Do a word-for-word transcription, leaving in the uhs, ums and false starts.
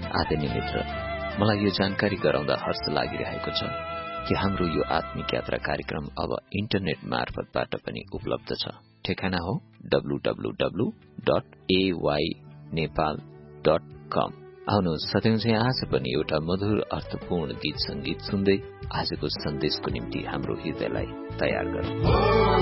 आदरणीय मित्र, मलाई यो जानकारी गराउँदा हर्ष लागिरहेको छ कि हाम्रो यो आत्मिक यात्रा कार्यक्रम अब इन्टरनेट मार्फतबाट पनि उपलब्ध छ। ठेगाना हो डब्लु डब्लु डब्लु डट ए वाई नेपाल डट कम। आउनुहोस् सधैँझै आज पनि एउटा मधुर अर्थपूर्ण गीत संगीत सुन्दै आजको सन्देशको निम्ति हाम्रो हृदयलाई तयार गरौं।